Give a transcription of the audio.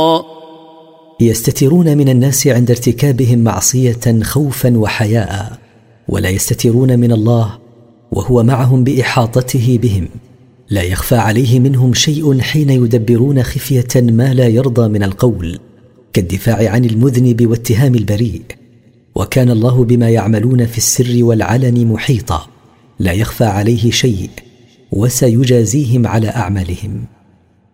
يستترون من الناس عند ارتكابهم معصية خوفا وحياء، ولا يستترون من الله وهو معهم بإحاطته بهم، لا يخفى عليه منهم شيء حين يدبرون خفية ما لا يرضى من القول، كالدفاع عن المذنب واتهام البريء. وكان الله بما يعملون في السر والعلن محيطا، لا يخفى عليه شيء، وسيجازيهم على أعمالهم.